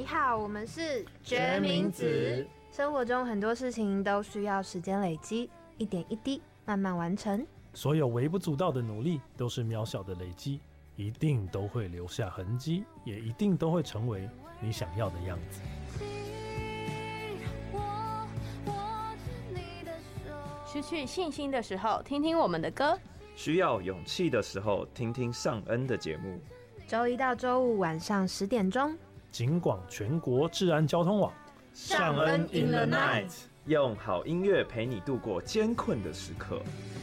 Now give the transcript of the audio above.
你好，我们是决明子。 生活中很多事情都需要时间累积，一点一滴慢慢完成。 所有微不足道的努力都是渺小的累积，一定都会留下痕迹，也一定都会成为你想要的样子。 失去信心的时候，听听我们的歌； 需要勇气的时候，听听尚恩的节目。 周一到周五晚上10点钟， 警广全国治安交通网， 尚恩 in the night， 用好音乐陪你度过艰困的时刻。